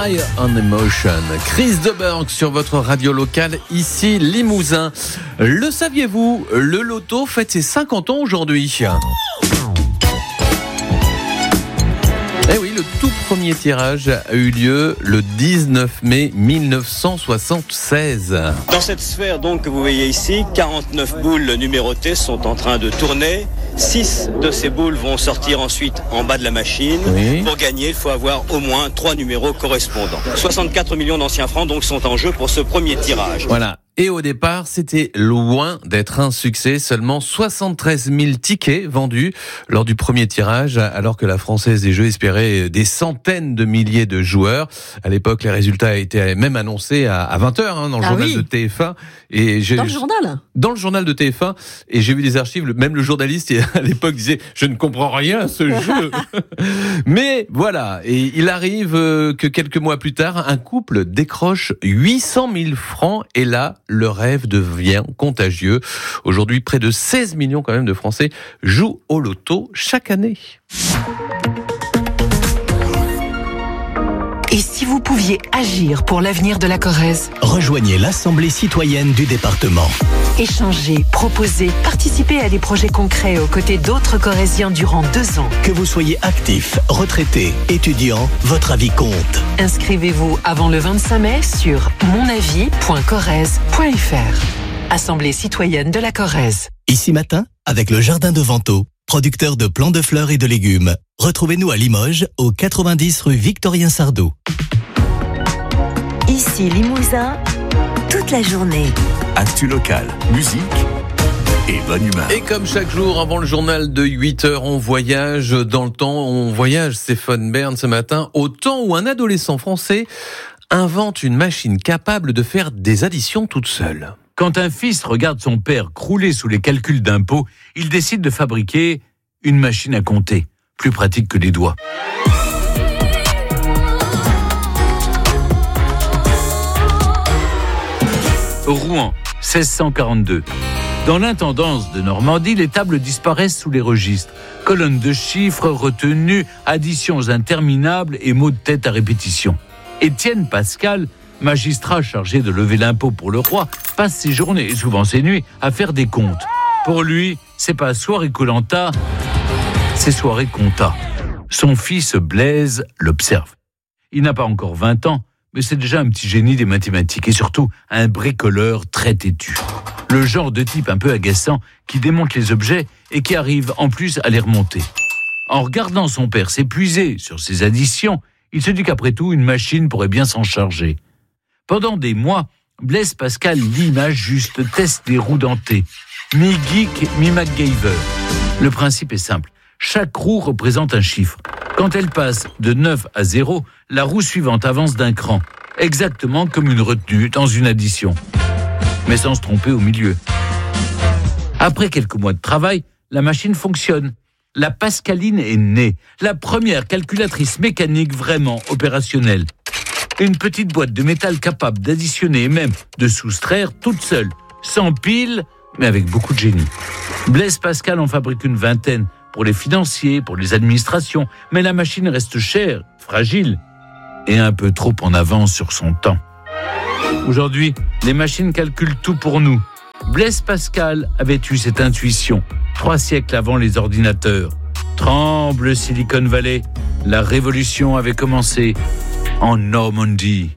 High on Emotion. Chris Deberg sur votre radio locale, ici Limousin. Le saviez-vous, le loto fête ses 50 ans aujourd'hui. Eh oui, le tout premier tirage a eu lieu le 19 mai 1976. Dans cette sphère donc que vous voyez ici, 49 boules numérotées sont en train de tourner. 6 de ces boules vont sortir ensuite en bas de la machine. Oui. Pour gagner, il faut avoir au moins 3 numéros correspondants. 64 millions d'anciens francs donc sont en jeu pour ce premier tirage. Voilà. Et au départ, c'était loin d'être un succès. Seulement 73 000 tickets vendus lors du premier tirage, alors que la Française des Jeux espérait des centaines de milliers de joueurs. À l'époque, les résultats étaient même annoncés à 20h dans le journal de TF1. Et dans le journal ? Dans le journal de TF1. Et j'ai vu des archives, même le journaliste à l'époque disait « Je ne comprends rien à ce jeu ». Mais voilà, et il arrive que quelques mois plus tard, un couple décroche 800 000 francs. Et là, le rêve devient contagieux. Aujourd'hui, près de 16 millions quand même de Français jouent au loto chaque année. Et si vous pouviez agir pour l'avenir de la Corrèze ? Rejoignez l'Assemblée citoyenne du département. Échangez, proposez, participez à des projets concrets aux côtés d'autres Corréziens durant 2 ans. Que vous soyez actif, retraité, étudiant, votre avis compte. Inscrivez-vous avant le 25 mai sur monavis.corrèze.fr. Assemblée citoyenne de la Corrèze. Ici matin, avec le Jardin de Vento, producteur de plants de fleurs et de légumes. Retrouvez-nous à Limoges, au 90 rue Victorien Sardou. Ici Limousin, toute la journée. Actu locale, musique et bonne humeur. Et comme chaque jour, avant le journal de 8h, on voyage dans le temps. On voyage, Stéphane Bern, ce matin, au temps où un adolescent français invente une machine capable de faire des additions toute seule. Quand un fils regarde son père crouler sous les calculs d'impôts, il décide de fabriquer une machine à compter, plus pratique que les doigts. Rouen, 1642. Dans l'intendance de Normandie, les tables disparaissent sous les registres. Colonnes de chiffres retenues, additions interminables et mots de tête à répétition. Étienne Pascal, magistrat chargé de lever l'impôt pour le roi, passe ses journées et souvent ses nuits à faire des comptes. Pour lui, c'est pas soirée Koh-Lanta, c'est soirée compta. Son fils Blaise l'observe. Il n'a pas encore 20 ans, mais c'est déjà un petit génie des mathématiques et surtout un bricoleur très têtu. Le genre de type un peu agaçant qui démonte les objets et qui arrive en plus à les remonter. En regardant son père s'épuiser sur ses additions, il se dit qu'après tout, une machine pourrait bien s'en charger. Pendant des mois, Blaise Pascal l'image juste, teste des roues dentées. Mi-geek, mi-MacGyver. Le principe est simple. Chaque roue représente un chiffre. Quand elle passe de 9 à 0, la roue suivante avance d'un cran. Exactement comme une retenue dans une addition. Mais sans se tromper au milieu. Après quelques mois de travail, la machine fonctionne. La Pascaline est née. La première calculatrice mécanique vraiment opérationnelle. Une petite boîte de métal capable d'additionner et même de soustraire toute seule, sans pile, mais avec beaucoup de génie. Blaise Pascal en fabrique une vingtaine pour les financiers, pour les administrations, mais la machine reste chère, fragile et un peu trop en avance sur son temps. Aujourd'hui, les machines calculent tout pour nous. Blaise Pascal avait eu cette intuition 3 siècles avant les ordinateurs. Tremble Silicon Valley, la révolution avait commencé en Normandie.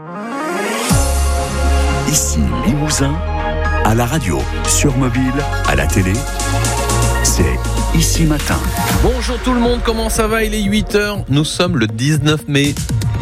Ici Limousin, à la radio, sur mobile, à la télé, c'est Ici Matin. Bonjour tout le monde, comment ça va ? Il est 8h, nous sommes le 19 mai.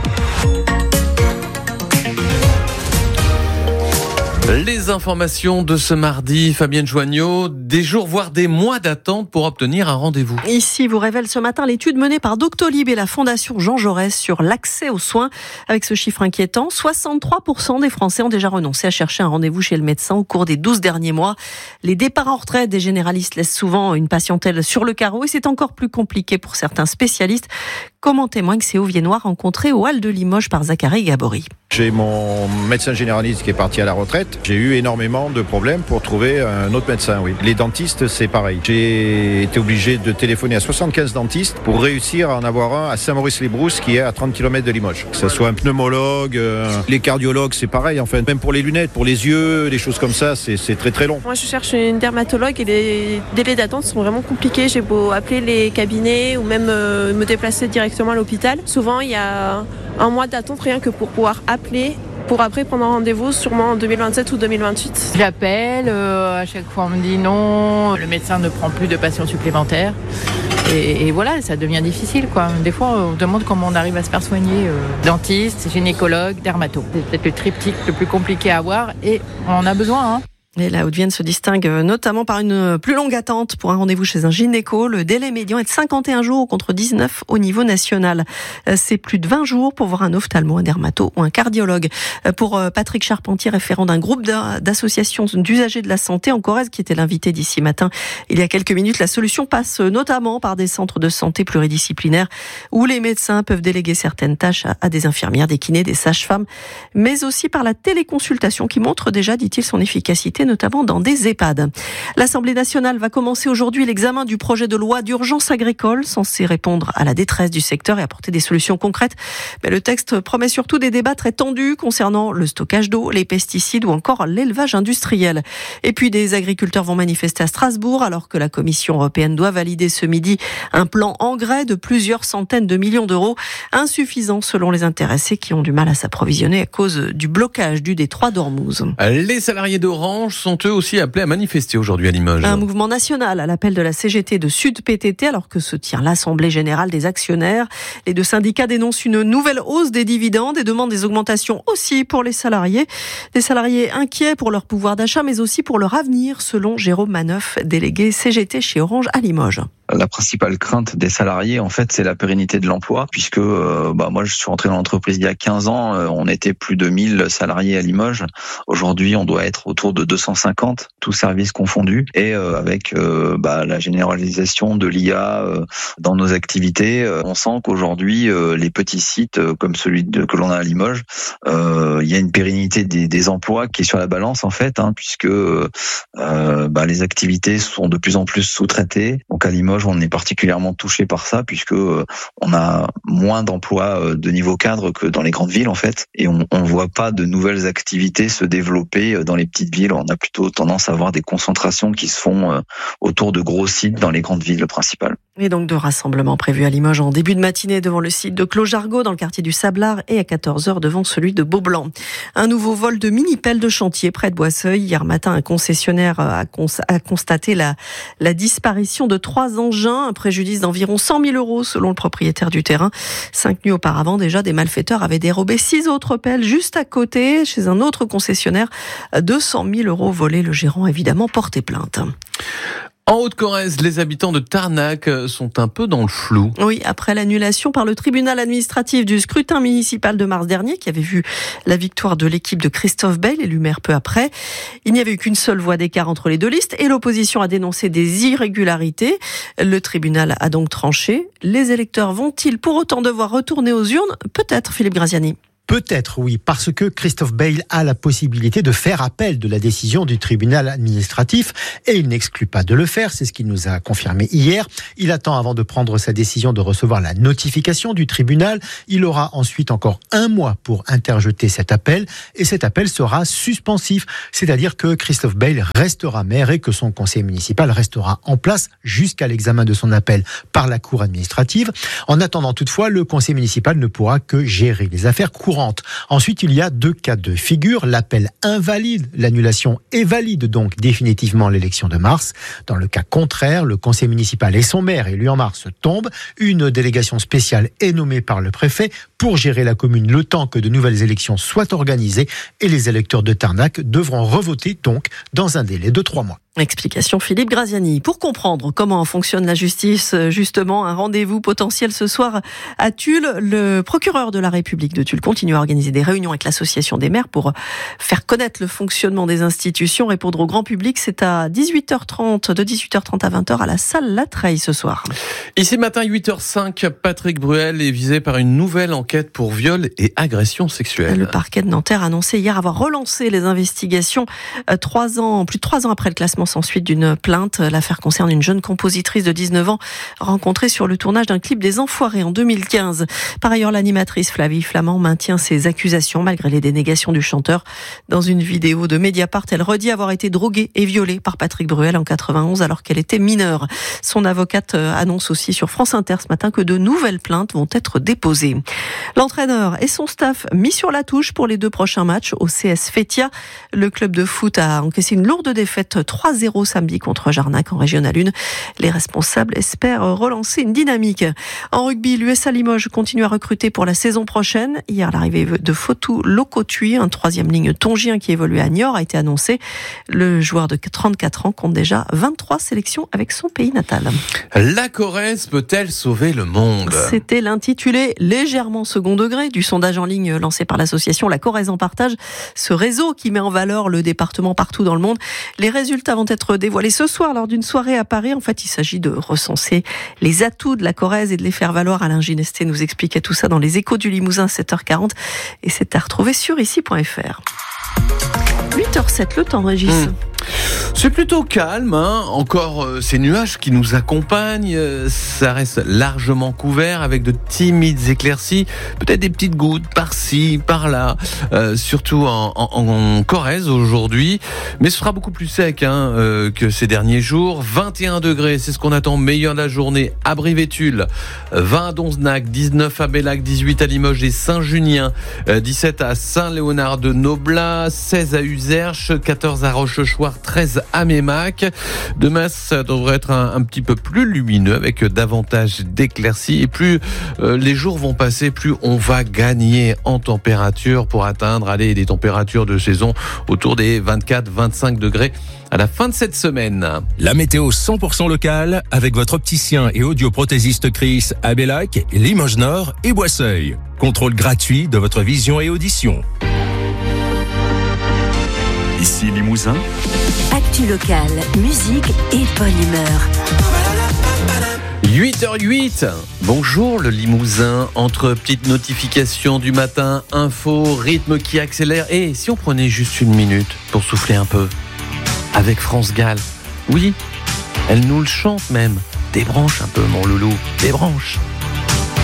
Les informations de ce mardi, Fabienne Joignot, des jours voire des mois d'attente pour obtenir un rendez-vous. Ici vous révèle ce matin l'étude menée par Doctolib et la Fondation Jean Jaurès sur l'accès aux soins. Avec ce chiffre inquiétant, 63% des Français ont déjà renoncé à chercher un rendez-vous chez le médecin au cours des 12 derniers mois. Les départs en retraite des généralistes laissent souvent une patientèle sur le carreau et c'est encore plus compliqué pour certains spécialistes, comme en témoigne ces Hauts-Viennois rencontrés au Hall de Limoges par Zachary Gabory. J'ai mon médecin généraliste qui est parti à la retraite. J'ai eu énormément de problèmes pour trouver un autre médecin, oui. Les dentistes, c'est pareil. J'ai été obligé de téléphoner à 75 dentistes pour réussir à en avoir un à Saint-Maurice-les-Brousses qui est à 30 km de Limoges. Que ce soit un pneumologue, les cardiologues, c'est pareil en fait. Même pour les lunettes, pour les yeux, des choses comme ça, c'est très très long. Moi je cherche une dermatologue et les délais d'attente sont vraiment compliqués. J'ai beau appeler les cabinets ou même me déplacer directement à l'hôpital. Souvent il y a un mois d'attente rien que pour pouvoir appeler pour après prendre un rendez-vous sûrement en 2027 ou 2028. J'appelle, à chaque fois on me dit non, le médecin ne prend plus de patients supplémentaires. Et voilà, ça devient difficile, quoi. Des fois, on demande comment on arrive à se faire soigner. Dentiste, gynécologue, dermato. C'est peut-être le triptyque le plus compliqué à avoir et on en a besoin, hein. Et la Haute-Vienne se distingue notamment par une plus longue attente pour un rendez-vous chez un gynéco. Le délai médian est de 51 jours contre 19 au niveau national. C'est plus de 20 jours pour voir un ophtalmo, un dermato ou un cardiologue. Pour Patrick Charpentier, référent d'un groupe d'associations d'usagers de la santé en Corrèze, qui était l'invité d'ici matin il y a quelques minutes, la solution passe notamment par des centres de santé pluridisciplinaires où les médecins peuvent déléguer certaines tâches à des infirmières, des kinés, des sages-femmes, mais aussi par la téléconsultation qui montre déjà, dit-il, son efficacité, notamment dans des EHPAD. L'Assemblée nationale va commencer aujourd'hui l'examen du projet de loi d'urgence agricole censé répondre à la détresse du secteur et apporter des solutions concrètes. Mais le texte promet surtout des débats très tendus concernant le stockage d'eau, les pesticides ou encore l'élevage industriel. Et puis des agriculteurs vont manifester à Strasbourg alors que la Commission européenne doit valider ce midi un plan engrais de plusieurs centaines de millions d'euros, insuffisant selon les intéressés qui ont du mal à s'approvisionner à cause du blocage du détroit d'Ormuz. Les salariés d'Orange sont eux aussi appelés à manifester aujourd'hui à Limoges. Un mouvement national à l'appel de la CGT de Sud PTT alors que se tient l'Assemblée générale des actionnaires. Les deux syndicats dénoncent une nouvelle hausse des dividendes et demandent des augmentations aussi pour les salariés. Des salariés inquiets pour leur pouvoir d'achat mais aussi pour leur avenir selon Jérôme Maneuf, délégué CGT chez Orange à Limoges. La principale crainte des salariés, en fait, c'est la pérennité de l'emploi, puisque moi, je suis rentré dans l'entreprise il y a 15 ans, on était plus de 1000 salariés à Limoges. Aujourd'hui, on doit être autour de 250, tous services confondus, et avec la généralisation de l'IA dans nos activités, on sent qu'aujourd'hui, les petits sites comme celui que l'on a à Limoges, il y a une pérennité des emplois qui est sur la balance, en fait, puisque les activités sont de plus en plus sous-traitées. Donc à Limoges, on est particulièrement touché par ça puisque on a moins d'emplois de niveau cadre que dans les grandes villes en fait, et on voit pas de nouvelles activités se développer dans les petites villes. On a plutôt tendance à avoir des concentrations qui se font autour de gros sites dans les grandes villes principales. Et donc de rassemblements prévus à Limoges en début de matinée devant le site de Clos-Jargot dans le quartier du Sablard et à 14h devant celui de Beaublanc. Un nouveau vol de mini-pelles de chantier près de Boisseuil. Hier matin, un concessionnaire a constaté la disparition de 3 engins, un préjudice d'environ 100 000 euros selon le propriétaire du terrain. 5 nuits auparavant, déjà, des malfaiteurs avaient dérobé 6 autres pelles juste à côté, chez un autre concessionnaire. 200 000 euros volés. Le gérant, évidemment, porté plainte. En Haute-Corrèze, les habitants de Tarnac sont un peu dans le flou. Oui, après l'annulation par le tribunal administratif du scrutin municipal de mars dernier, qui avait vu la victoire de l'équipe de Christophe Bayle, élu maire peu après, il n'y avait eu qu'une seule voix d'écart entre les deux listes et l'opposition a dénoncé des irrégularités. Le tribunal a donc tranché. Les électeurs vont-ils pour autant devoir retourner aux urnes ? Peut-être, Philippe Graziani. Peut-être, oui, parce que Christophe Bayle a la possibilité de faire appel de la décision du tribunal administratif et il n'exclut pas de le faire, c'est ce qu'il nous a confirmé hier. Il attend avant de prendre sa décision de recevoir la notification du tribunal. Il aura ensuite encore 1 mois pour interjeter cet appel et cet appel sera suspensif, c'est-à-dire que Christophe Bayle restera maire et que son conseil municipal restera en place jusqu'à l'examen de son appel par la cour administrative. En attendant toutefois, le conseil municipal ne pourra que gérer les affaires courantes. Ensuite, il y a 2 cas de figure. L'appel invalide l'annulation et valide donc définitivement l'élection de mars. Dans le cas contraire, le conseil municipal et son maire élu en mars tombent. Une délégation spéciale est nommée par le préfet pour gérer la commune le temps que de nouvelles élections soient organisées et les électeurs de Tarnac devront revoter donc dans un délai de 3 mois. Explication Philippe Graziani. Pour comprendre comment fonctionne la justice, justement, un rendez-vous potentiel ce soir à Tulle. Le procureur de la République de Tulle continue à organiser des réunions avec l'association des maires pour faire connaître le fonctionnement des institutions, répondre au grand public. C'est à 18h30, de 18h30 à 20h à la salle Latreille ce soir. Ici matin, 8h05, Patrick Bruel est visé par une nouvelle enquête pour viol et agression sexuelle. Le parquet de Nanterre a annoncé hier avoir relancé les investigations plus de 3 ans après le classement sans suite d'une plainte. L'affaire concerne une jeune compositrice de 19 ans rencontrée sur le tournage d'un clip des Enfoirés en 2015. Par ailleurs, l'animatrice Flavie Flamand maintient ses accusations malgré les dénégations du chanteur. Dans une vidéo de Mediapart, elle redit avoir été droguée et violée par Patrick Bruel en 91 alors qu'elle était mineure. Son avocate annonce aussi sur France Inter ce matin que de nouvelles plaintes vont être déposées. L'entraîneur et son staff mis sur la touche pour les 2 prochains matchs au CS Fétia. Le club de foot a encaissé une lourde défaite 3-0 samedi contre Jarnac en Régional 1. Les responsables espèrent relancer une dynamique. En rugby, l'USA Limoges continue à recruter pour la saison prochaine. Hier, l'arrivée de Fotou Lokotui, un 3e ligne tongien qui évolue à Niort, a été annoncé. Le joueur de 34 ans compte déjà 23 sélections avec son pays natal. La Corrèze peut-elle sauver le monde ? C'était l'intitulé légèrement second degré du sondage en ligne lancé par l'association La Corrèze en partage, ce réseau qui met en valeur le département partout dans le monde. Les résultats vont être dévoilés ce soir lors d'une soirée à Paris. En fait, il s'agit de recenser les atouts de la Corrèze et de les faire valoir. Alain Ginesté nous expliquait tout ça dans les Échos du Limousin, 7h40. Et c'est à retrouver sur ici.fr. 8h07, le temps, Régis. C'est plutôt calme, hein. Encore ces nuages qui nous accompagnent, ça reste largement couvert avec de timides éclaircies, peut-être des petites gouttes par-ci, par-là, surtout en Corrèze aujourd'hui, mais ce sera beaucoup plus sec que ces derniers jours. 21 degrés, c'est ce qu'on attend, meilleur de la journée à Brive-et-Tulle, 20 à Donzenac, 19 à Bellac, 18 à Limoges et Saint-Junien, 17 à Saint-Léonard-de-Noblat, 16 à Uzerche, 14 à Rochechouart, 13 à Mémac. Demain, ça devrait être un petit peu plus lumineux avec davantage d'éclaircies. Et plus les jours vont passer, plus on va gagner en température pour atteindre des températures de saison autour des 24-25 degrés à la fin de cette semaine. La météo 100% locale avec votre opticien et audioprothésiste Chris à Bellac, Limoges Nord et Boisseuil. Contrôle gratuit de votre vision et audition. Ici Limousin. Actu locale, musique et bonne humeur. 8h08. Bonjour le Limousin. Entre petites notifications du matin, info, rythme qui accélère. Et si on prenait juste une minute pour souffler un peu avec France Gall. Oui, elle nous le chante même. Débranche un peu mon loulou, débranche.